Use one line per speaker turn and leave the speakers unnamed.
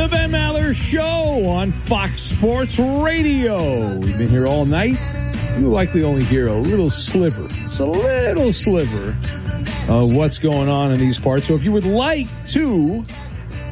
The Ben Maller Show on Fox Sports Radio. We've been here all night. You'll likely only hear a little sliver. It's a little sliver of what's going on in these parts. So if you would like to